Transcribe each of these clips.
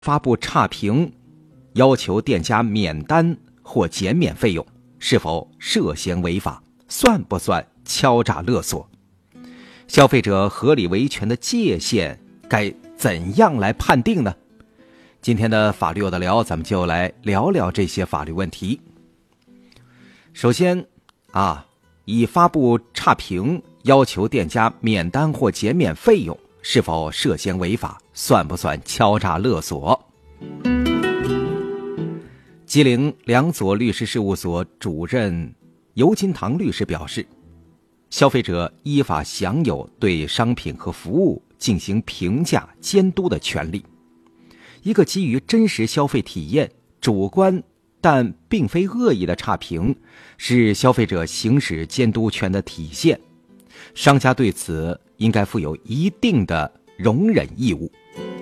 发布差评，要求店家免单或减免费用，是否涉嫌违法？算不算敲诈勒索？消费者合理维权的界限该怎样来判定呢？今天的法律有的聊，咱们就来聊聊这些法律问题。首先以发布差评要求店家免单或减免费用，是否涉嫌违法？算不算敲诈勒索？吉林良佐律师事务所主任尤金堂律师表示，消费者依法享有对商品和服务进行评价监督的权利。一个基于真实消费体验、主观但并非恶意的差评，是消费者行使监督权的体现，商家对此应该负有一定的容忍义务。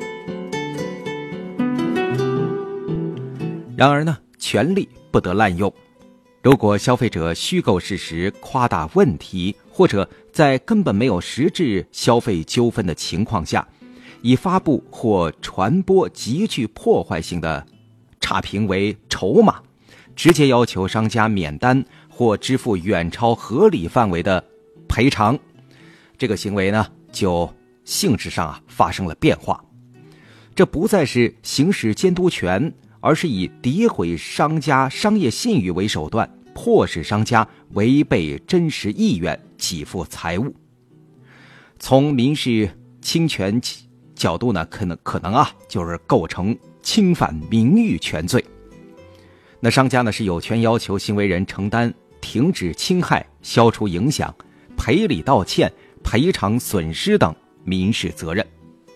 然而呢，权利不得滥用。如果消费者虚构事实、夸大问题，或者在根本没有实质消费纠纷的情况下，以发布或传播极具破坏性的差评为筹码，直接要求商家免单或支付远超合理范围的赔偿，这个行为呢，就性质上发生了变化。这不再是行使监督权，而是以诋毁商家商业信誉为手段，迫使商家违背真实意愿给付财物。从民事侵权角度呢，可能就是构成侵犯名誉权罪。那商家呢是有权要求行为人承担停止侵害、消除影响、赔礼道歉、赔偿损失等民事责任。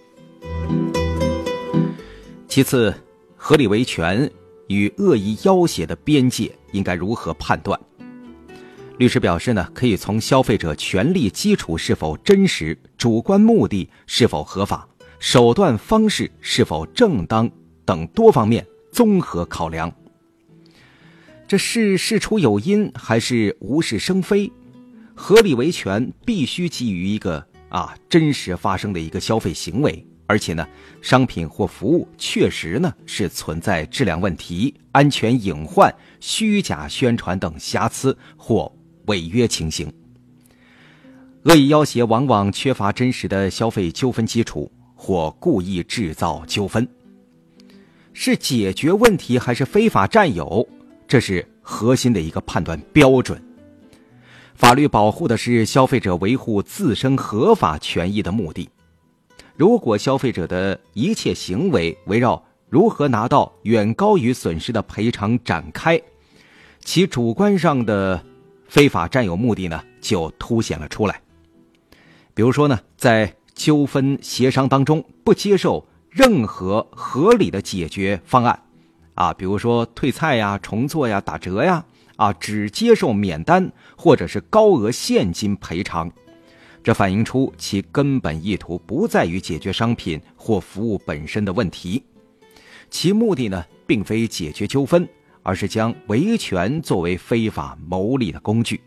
其次，合理维权与恶意要挟的边界应该如何判断？律师表示呢，可以从消费者权利基础是否真实、主观目的是否合法、手段方式是否正当等多方面综合考量。这是事出有因还是无事生非？合理维权必须基于一个真实发生的一个消费行为，而且呢，商品或服务确实呢是存在质量问题、安全隐患、虚假宣传等瑕疵或违约情形。恶意要挟往往缺乏真实的消费纠纷基础，或故意制造纠纷。是解决问题还是非法占有，这是核心的一个判断标准。法律保护的是消费者维护自身合法权益的目的。如果消费者的一切行为围绕如何拿到远高于损失的赔偿展开，其主观上的非法占有目的呢，就凸显了出来。比如说呢，在纠纷协商当中不接受任何合理的解决方案比如说退菜呀、重做呀、打折呀只接受免单或者是高额现金赔偿，这反映出其根本意图不在于解决商品或服务本身的问题，其目的呢，并非解决纠纷，而是将维权作为非法牟利的工具。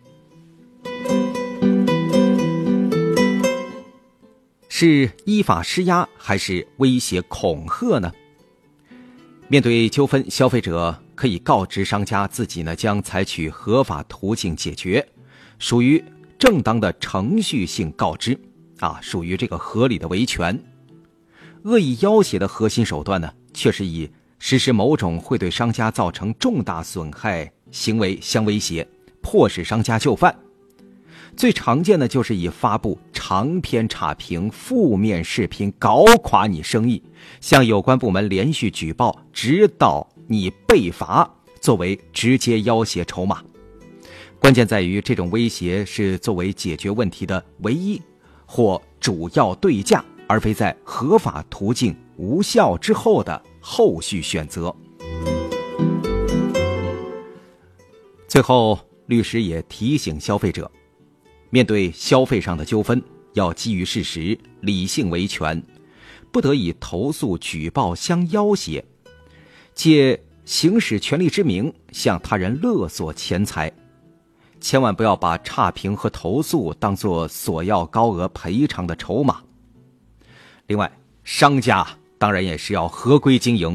是依法施压还是威胁恐吓呢？面对纠纷，消费者可以告知商家自己呢将采取合法途径解决，属于正当的程序性告知属于这个合理的维权。恶意要挟的核心手段呢，却是以实施某种会对商家造成重大损害行为相威胁，迫使商家就范。最常见的就是以发布长篇差评、负面视频搞垮你生意，向有关部门连续举报，直到你被罚，作为直接要挟筹码。关键在于这种威胁是作为解决问题的唯一或主要对价，而非在合法途径无效之后的后续选择。最后，律师也提醒消费者，面对消费上的纠纷，要基于事实，理性维权，不得以投诉举报相要挟，借行使权利之名向他人勒索钱财。千万不要把差评和投诉当作索要高额赔偿的筹码。另外，商家当然也是要合规经营。